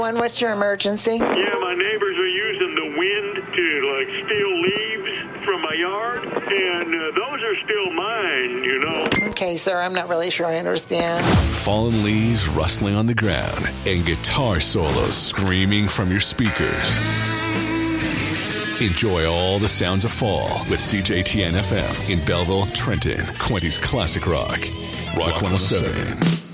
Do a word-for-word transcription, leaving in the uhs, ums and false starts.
And what's your emergency? Yeah, my neighbors are using the wind to, like, steal leaves from my yard, and uh, those are still mine, you know. Okay, sir, I'm not really sure I understand. Fallen leaves rustling on the ground and guitar solos screaming from your speakers. Enjoy all the sounds of fall with C J T N F M in Belleville, Trenton, Quinty's Classic Rock. Rock one oh seven.